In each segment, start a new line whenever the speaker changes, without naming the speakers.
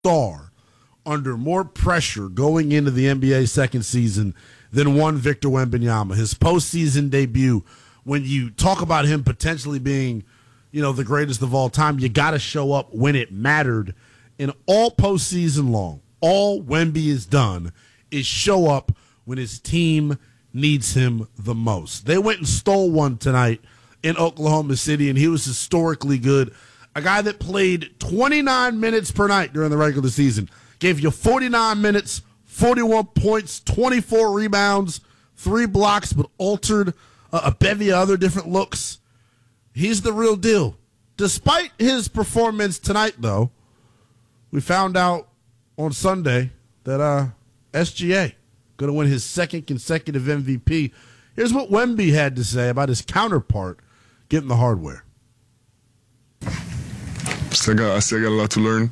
star under more pressure going into the NBA second season than one Victor Wembanyama. His postseason debut, when you talk about him potentially being, the greatest of all time, you got to show up when it mattered. And all postseason long, all Wemby has done is show up when his team needs him the most. They went and stole one tonight in Oklahoma City, and he was historically good. A guy that played 29 minutes per night during the regular season, gave you 49 minutes, 41 points, 24 rebounds, 3 blocks, but altered a bevy of other different looks. He's the real deal. Despite his performance tonight, though, we found out on Sunday that SGA going to win his second consecutive MVP. Here's what Wemby had to say about his counterpart getting the hardware.
I still got a lot to learn.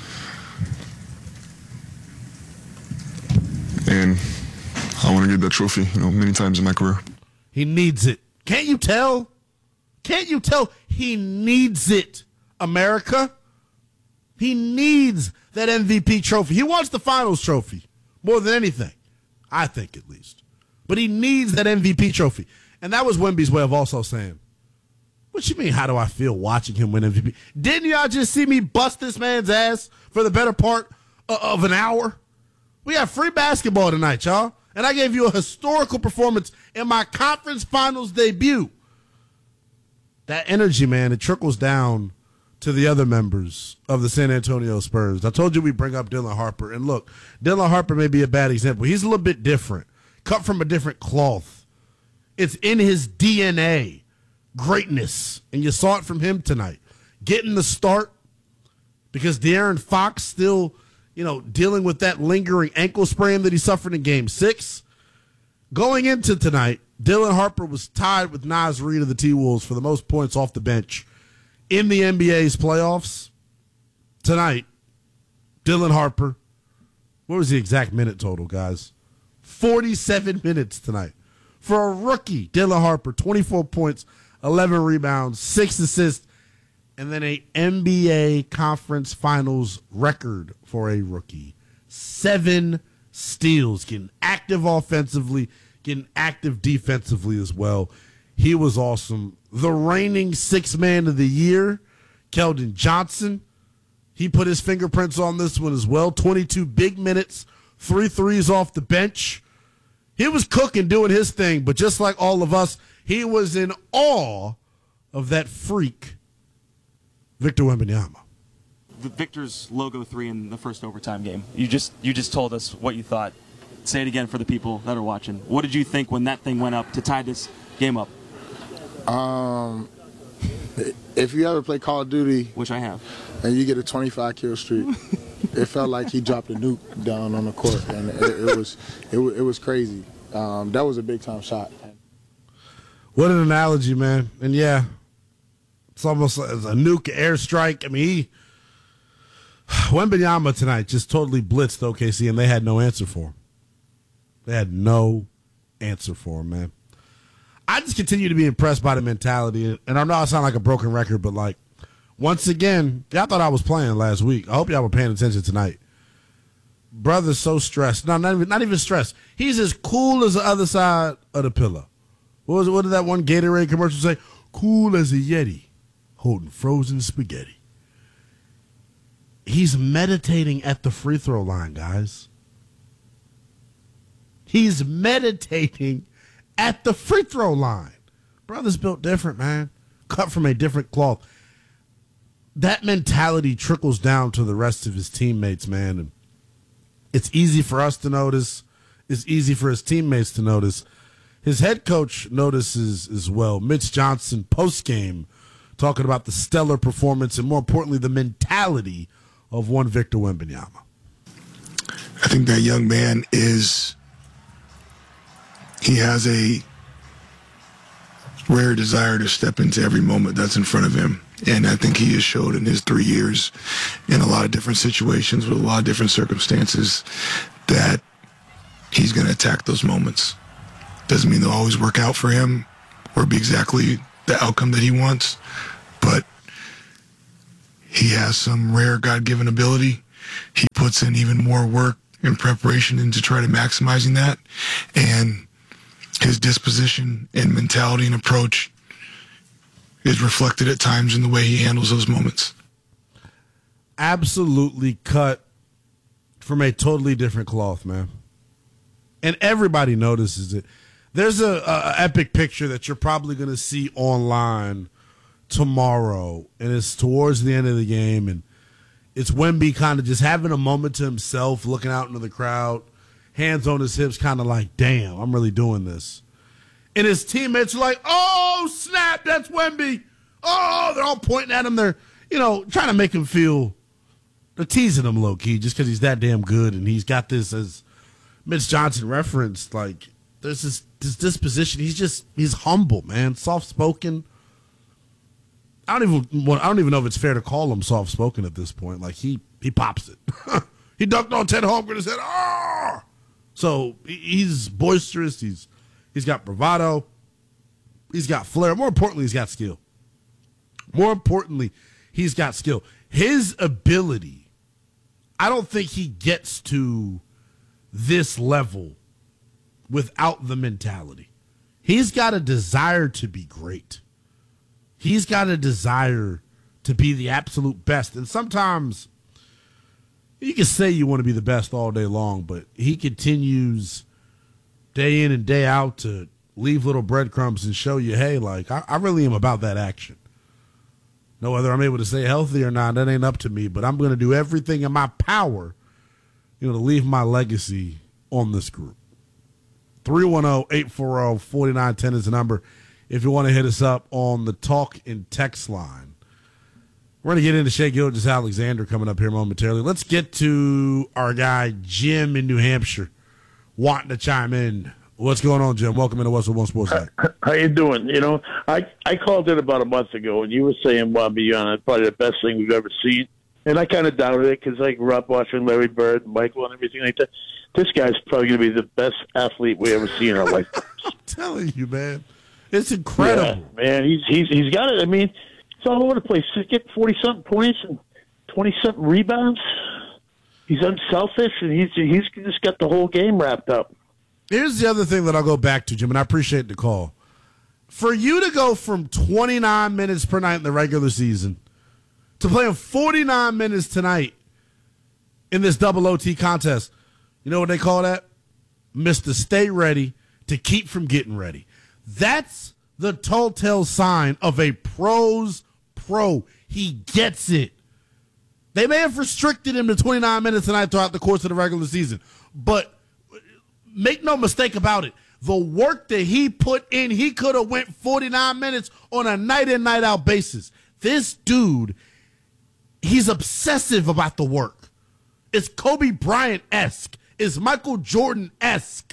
And I want to get that trophy, many times in my career.
He needs it. Can't you tell? Can't you tell? He needs it, America. He needs that MVP trophy. He wants the finals trophy more than anything, I think at least. But he needs that MVP trophy. And that was Wemby's way of also saying, what you mean, how do I feel watching him win MVP? Didn't y'all just see me bust this man's ass for the better part of an hour? We have free basketball tonight, y'all. And I gave you a historical performance in my conference finals debut. That energy, man, it trickles down to the other members of the San Antonio Spurs. I told you we bring up Dylan Harper. And look, Dylan Harper may be a bad example. He's a little bit different, cut from a different cloth. It's in his DNA, greatness. And you saw it from him tonight. Getting the start because De'Aaron Fox still, dealing with that lingering ankle sprain that he suffered in Game 6. Going into tonight, Dylan Harper was tied with Naz Reid of the T-Wolves for the most points off the bench in the NBA's playoffs. Tonight, Dylan Harper, what was the exact minute total, guys? 47 minutes tonight. For a rookie, Dylan Harper, 24 points, 11 rebounds, 6 assists, and then a NBA Conference Finals record for a rookie. 7 steals, getting active offensively, getting active defensively as well. He was awesome. The reigning 6th man of the year, Keldon Johnson, he put his fingerprints on this one as well. 22 big minutes, 3 threes off the bench. He was cooking, doing his thing, but just like all of us, he was in awe of that freak, Victor Wembanyama.
The Victor's logo 3 in the first overtime game. You just told us what you thought. Say it again for the people that are watching. What did you think when that thing went up to tie this game up?
If you ever play Call of Duty,
which I have,
and you get a 25 kill streak, it felt like he dropped a nuke down on the court, and it was crazy. That was a big time shot.
What an analogy, man! And yeah, it's almost like a nuke airstrike. I mean, Wembanyama tonight just totally blitzed OKC, and they had no answer for him. They had no answer for him, man. I just continue to be impressed by the mentality. And I know I sound like a broken record, but, once again, y'all thought I was playing last week. I hope y'all were paying attention tonight. Brother's so stressed. No, not even stressed. He's as cool as the other side of the pillow. What did that one Gatorade commercial say? Cool as a Yeti holding frozen spaghetti. He's meditating at the free throw line, guys. He's meditating at the free throw line. Brother's built different, man. Cut from a different cloth. That mentality trickles down to the rest of his teammates, man. And it's easy for us to notice. It's easy for his teammates to notice. His head coach notices as well. Mitch Johnson, post-game, talking about the stellar performance and, more importantly, the mentality of one Victor Wembanyama.
I think that young man he has a rare desire to step into every moment that's in front of him. And I think he has showed in his 3 years in a lot of different situations with a lot of different circumstances that he's going to attack those moments. Doesn't mean they'll always work out for him or be exactly the outcome that he wants, but he has some rare God-given ability he puts in even more work and preparation into try to maximizing that. And his disposition and mentality and approach is reflected at times in the way he handles those moments.
Absolutely cut from a totally different cloth, man. And everybody notices it. There's a epic picture that you're probably going to see online tomorrow, and it's towards the end of the game, and it's Wemby kind of just having a moment to himself, looking out into the crowd, hands on his hips, kind of like, damn, I'm really doing this. And his teammates are like, oh, snap, that's Wemby. Oh, they're all pointing at him. They're, trying to make him feel, they're teasing him low-key just because he's that damn good, and he's got this, as Mitch Johnson referenced, like, there's this disposition. He's humble, man, soft-spoken. I don't even know if it's fair to call him soft-spoken at this point. Like, he pops it. He dunked on Ted Holmgren and said, "Ah!" So he's boisterous. He's got bravado. He's got flair. More importantly, he's got skill. His ability, I don't think he gets to this level without the mentality. He's got a desire to be great. He's got a desire to be the absolute best. And sometimes you can say you want to be the best all day long, but he continues day in and day out to leave little breadcrumbs and show you, hey, like, I really am about that action. Now, whether I'm able to stay healthy or not, that ain't up to me, but I'm going to do everything in my power, to leave my legacy on this group. 310-840-4910 is the number if you want to hit us up on the talk and text line. We're going to get into Shai Gilgeous-Alexander coming up here momentarily. Let's get to our guy Jim in New Hampshire wanting to chime in. What's going on, Jim? Welcome into Westwood One Sports Night.
How you doing? I called in about a month ago, and you were saying Bobby Young is probably the best thing we've ever seen. And I kind of doubted it because I grew up watching Larry Bird and Michael and everything like that. This guy's probably going to be the best athlete we ever see in our life.
I'm telling you, man. It's incredible.
Yeah, man, he's got it. I mean, it's all over the place. He's getting 40-something points and 20-something rebounds. He's unselfish, and he's just got the whole game wrapped up.
Here's the other thing that I'll go back to, Jim, and I appreciate the call. For you to go from 29 minutes per night in the regular season to playing 49 minutes tonight in this double OT contest, you know what they call that? Mr. Stay Ready to keep from getting ready. That's the telltale sign of a pro's pro. He gets it. They may have restricted him to 29 minutes tonight throughout the course of the regular season, but make no mistake about it. The work that he put in, he could have went 49 minutes on a night-in, night-out basis. This dude, he's obsessive about the work. It's Kobe Bryant-esque. It's Michael Jordan-esque.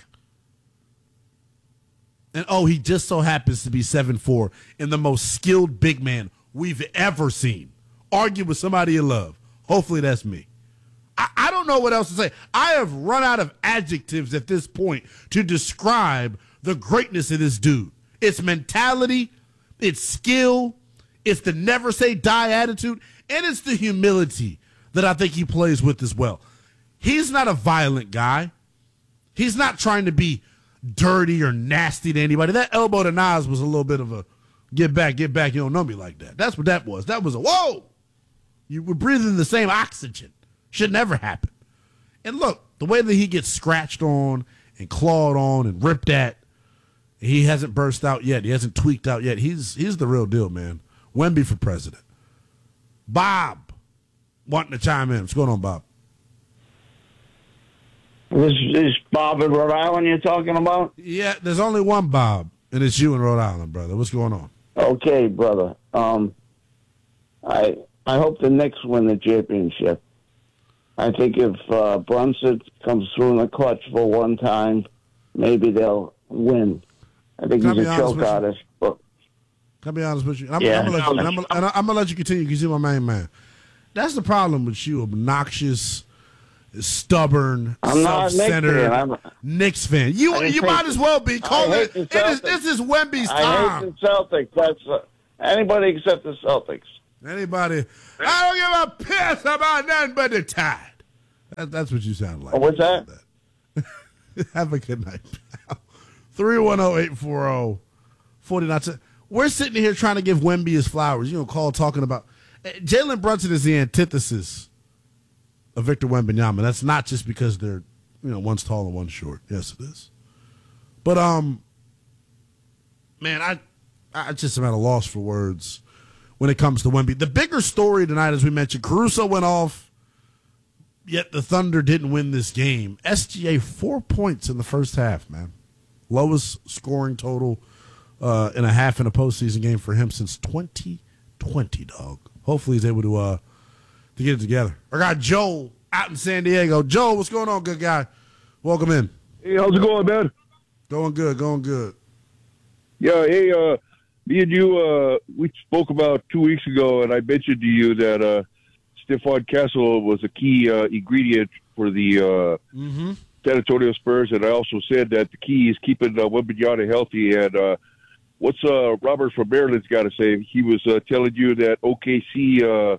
And, he just so happens to be 7'4" and the most skilled big man we've ever seen. Argue with somebody you love. Hopefully that's me. I don't know what else to say. I have run out of adjectives at this point to describe the greatness of this dude. It's mentality, it's skill, it's the never say die attitude, and it's the humility that I think he plays with as well. He's not a violent guy. He's not trying to be dirty or nasty to anybody. That elbow to Nas was a little bit of a get back, you don't know me like that. That's what that was. That was a whoa. You were breathing the same oxygen. Should never happen. And look, the way that he gets scratched on and clawed on and ripped at, he hasn't burst out yet. He hasn't tweaked out yet. He's the real deal, man. Wemby for president. Bob wanting to chime in. What's going on, Bob?
This is Bob in Rhode Island you're talking about?
Yeah, there's only one Bob, and it's you in Rhode Island, brother. What's going on?
Okay, brother. I hope the Knicks win the championship. I think if Brunson comes through in the clutch for one time, maybe they'll win. I think he's a choke artist. But
can I be honest with you? I'm going to let you continue because you're my main man. That's the problem with you, obnoxious, stubborn, self-centered Knicks fan. You might as well be. This is Wemby's time.
I hate the Celtics. That's anybody except the Celtics.
Anybody. I don't give a piss about nothing but the Tide. That's what you sound like.
Oh, what's that?
Have a good night, pal. 310-840-49. We're sitting here trying to give Wemby his flowers. Call talking about Jalen Brunson is the antithesis of Victor Wembanyama. That's not just because they're, one's tall and one's short. Yes, it is. But man, I just am at a loss for words when it comes to Wemby. The bigger story tonight, as we mentioned, Caruso went off, yet the Thunder didn't win this game. SGA 4 points in the first half, man. Lowest scoring total in a half in a postseason game for him since 2020, dog. Hopefully he's able to get it together. I got Joel out in San Diego. Joel, what's going on, good guy? Welcome in.
Hey, how's it going, man?
Going good.
Yeah, hey, me and you, we spoke about 2 weeks ago, and I mentioned to you that Stephon Castle was a key ingredient for the San Antonio Spurs, and I also said that the key is keeping Wembanyama healthy. And what's Robert from Maryland's got to say? He was telling you that OKC,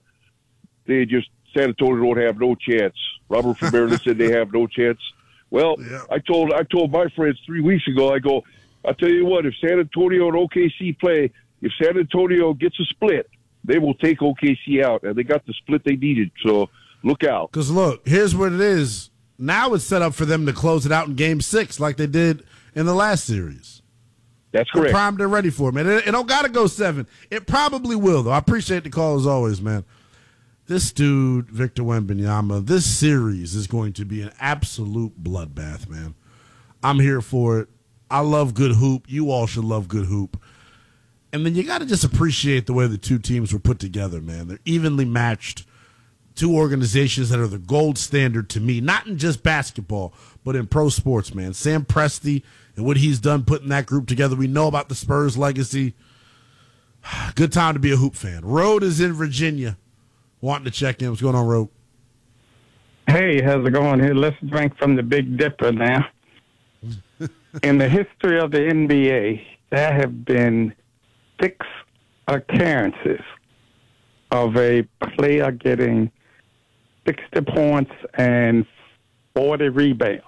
San Antonio don't have no chance. Robert from Maryland said they have no chance. Well, yeah. I told my friends 3 weeks ago, I'll tell you what, if San Antonio and OKC play, if San Antonio gets a split, they will take OKC out, and they got the split they needed. So look out.
Because look, here's what it is. Now it's set up for them to close it out in Game 6 like they did in the last series.
That's correct.
They're primed, they're ready for it, man. It don't got to go 7. It probably will, though. I appreciate the call as always, man. This dude, Victor Wembanyama, this series is going to be an absolute bloodbath, man. I'm here for it. I love good hoop. You all should love good hoop. And then you got to just appreciate the way the two teams were put together, man. They're evenly matched. Two organizations that are the gold standard to me, not in just basketball, but in pro sports, man. Sam Presti and what he's done putting that group together. We know about the Spurs legacy. Good time to be a hoop fan. Rode is in Virginia. Wanting to check in. What's going on, Rode?
Hey, how's it going? Here, let's drink from the Big Dipper now. In the history of the NBA, there have been 6 occurrences of a player getting 60 points and 40 rebounds.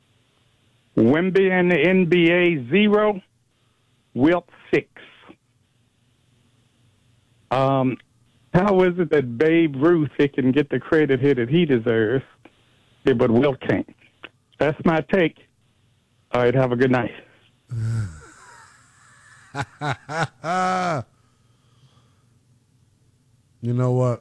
Wemby in the NBA, 0. Wilt, 6. How is it that Babe Ruth can get the credit here that he deserves, but Wilt can't? That's my take. All right, have a good night.
You know what?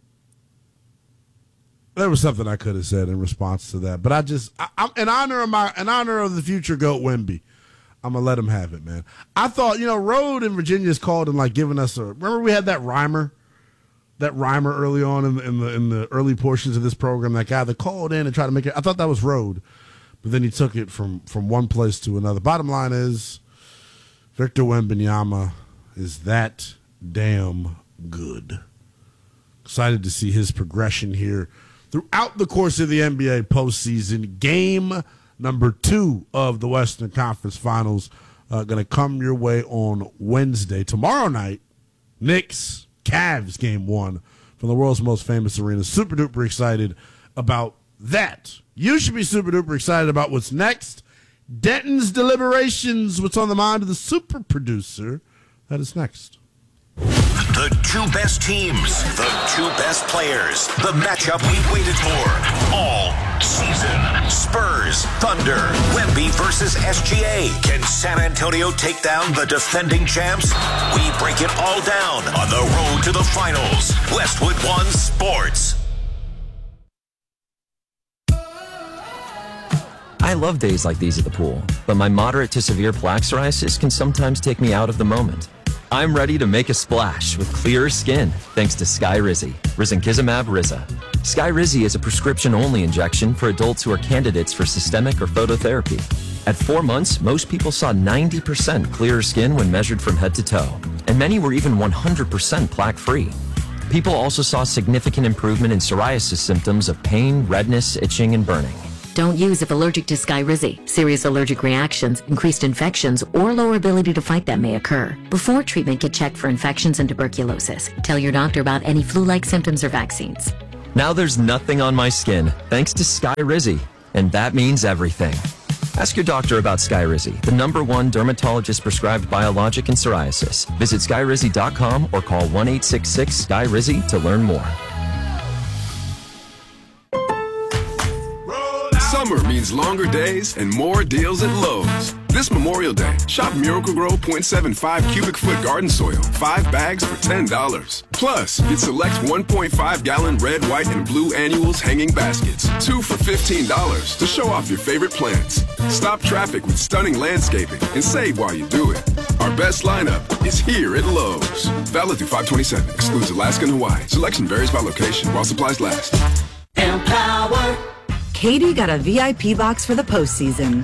There was something I could have said in response to that, but I'm in honor of the future GOAT Wemby. I'm gonna let him have it, man. I thought, Rode in Virginia's called and giving us remember we had that rhymer early on in the early portions of this program. That guy that called in and tried to make it. I thought that was Rode, but then he took it from one place to another. Bottom line is, Victor Wembanyama is that damn good. Excited to see his progression here throughout the course of the NBA postseason. Game number 2 of the Western Conference Finals going to come your way on Wednesday. Tomorrow night, Knicks, Cavs game 1 from the world's most famous arena. Super duper excited about that. You should be super duper excited about what's next. Denton's Deliberations, what's on the mind of the super producer. That is next.
The 2 best teams, the 2 best players, the matchup we've waited for all season. Spurs, Thunder, Wemby versus SGA. Can San Antonio take down the defending champs? We break it all down on the road to the finals. Westwood One Sports.
I love days like these at the pool, but my moderate to severe plaque psoriasis can sometimes take me out of the moment. I'm ready to make a splash with clearer skin thanks to Skyrizi, Risankizumab Riza. Skyrizi is a prescription-only injection for adults who are candidates for systemic or phototherapy. At 4 months, most people saw 90% clearer skin when measured from head to toe, and many were even 100% plaque-free. People also saw significant improvement in psoriasis symptoms of pain, redness, itching, and burning.
Don't use if allergic to Skyrizi. Serious allergic reactions, increased infections, or lower ability to fight them may occur. Before treatment, get checked for infections and tuberculosis. Tell your doctor about any flu-like symptoms or vaccines.
Now there's nothing on my skin, thanks to Skyrizi, and that means everything. Ask your doctor about Skyrizi, the #1 dermatologist-prescribed biologic in psoriasis. Visit Skyrizi.com or call 1-866-SKYRIZI to learn more.
Summer means longer days and more deals at Lowe's. This Memorial Day, shop Miracle-Gro 0.75 cubic foot garden soil, 5 bags for $10. Plus, get select 1.5-gallon red, white, and blue annuals hanging baskets, 2 for $15 to show off your favorite plants. Stop traffic with stunning landscaping and save while you do it. Our best lineup is here at Lowe's. Valid through 5/27, excludes Alaska and Hawaii. Selection varies by location while supplies last.
Empower. Katie got a VIP box for the postseason.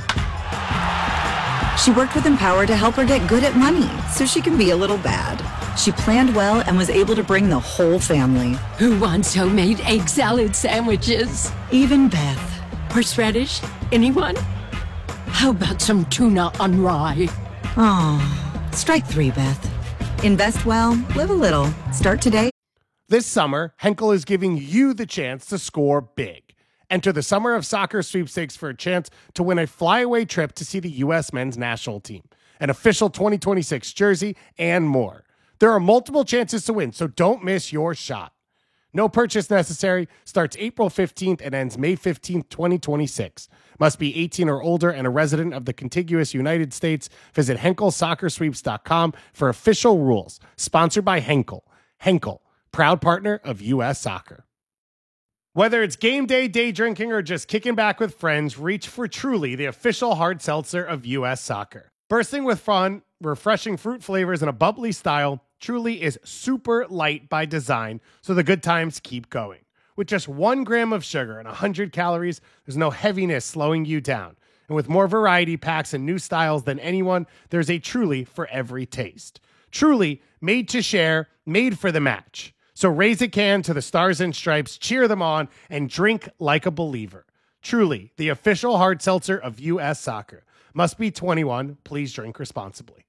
She worked with Empower to help her get good at money so she can be a little bad. She planned well and was able to bring the whole family.
Who wants homemade egg salad sandwiches?
Even Beth.
Horseradish? Anyone? How about some tuna on rye?
Oh, strike 3, Beth. Invest well, live a little. Start today.
This summer, Henkel is giving you the chance to score big. Enter the Summer of Soccer sweepstakes for a chance to win a flyaway trip to see the U.S. men's national team, an official 2026 jersey, and more. There are multiple chances to win, so don't miss your shot. No purchase necessary. Starts April 15th and ends May 15th, 2026. Must be 18 or older and a resident of the contiguous United States. Visit HenkelSoccerSweeps.com for official rules. Sponsored by Henkel. Henkel, proud partner of U.S. Soccer. Whether it's game day, day drinking, or just kicking back with friends, reach for Truly, the official hard seltzer of U.S. Soccer. Bursting with fun, refreshing fruit flavors, and a bubbly style, Truly is super light by design, so the good times keep going. With just 1 gram of sugar and 100 calories, there's no heaviness slowing you down. And with more variety packs and new styles than anyone, there's a Truly for every taste. Truly, made to share, made for the match. So raise a can to the Stars and Stripes, cheer them on, and drink like a believer. Truly, the official hard seltzer of U.S. Soccer. Must be 21. Please drink responsibly.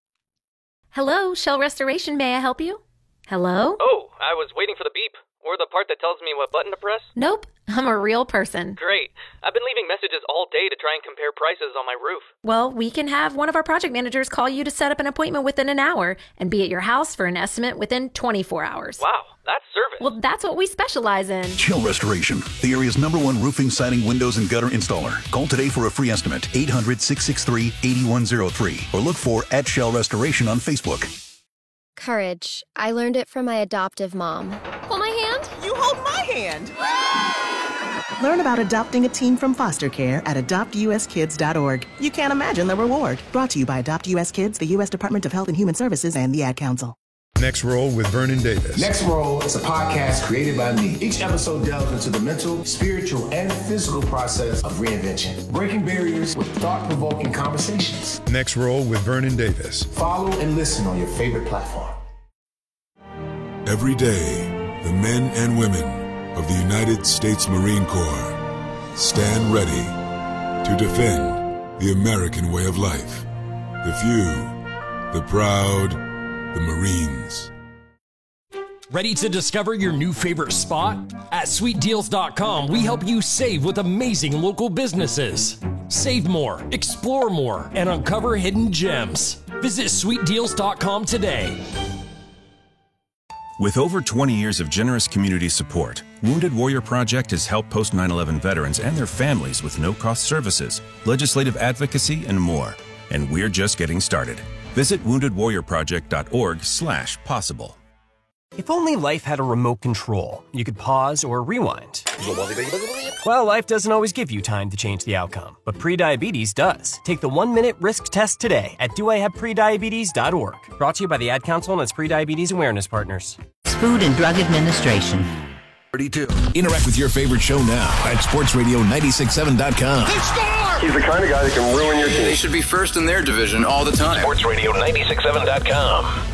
Hello, Shell Restoration. May I help you? Hello?
Oh, I was waiting for the beep. Or the part that tells me what button to press?
Nope, I'm a real person.
Great. I've been leaving messages all day to try and compare prices on my roof.
Well, we can have one of our project managers call you to set up an appointment within an hour and be at your house for an estimate within 24 hours.
Wow, that's service.
Well, that's what we specialize in.
Shell Restoration, the area's #1 roofing, siding, windows, and gutter installer. Call today for a free estimate, 800-663-8103, or look for @Shell Restoration on Facebook.
Courage. I learned it from my adoptive mom.
Hold my hand.
You hold my hand. Learn about adopting a teen from foster care at adoptuskids.org. You can't imagine the reward. Brought to you by Adopt US Kids, the U.S. Department of Health and Human Services, and the Ad Council.
Next Roll with Vernon Davis.
Next Roll is a podcast created by me. Each episode delves into the mental, spiritual, and physical process of reinvention, breaking barriers with thought-provoking conversations.
Next Roll with Vernon Davis.
Follow and listen on your favorite platform.
Every day, the men and women of the United States Marine Corps stand ready to defend the American way of life. The few, the proud, the Marines.
Ready to discover your new favorite spot? At SweetDeals.com, we help you save with amazing local businesses. Save more, explore more, and uncover hidden gems. Visit SweetDeals.com today.
With over 20 years of generous community support, Wounded Warrior Project has helped post 9/11 veterans and their families with no-cost services, legislative advocacy, and more. And we're just getting started. Visit woundedwarriorproject.org/possible.
If only life had a remote control, you could pause or rewind. Well, life doesn't always give you time to change the outcome, but prediabetes does. Take the 1-minute risk test today at doihaveprediabetes.org. Brought to you by the Ad Council and its prediabetes awareness partners.
Food and Drug Administration.
32. Interact with your favorite show now at sportsradio967.com.
He's the kind of guy that can ruin your team.
They should be first in their division all the time.
sportsradio967.com.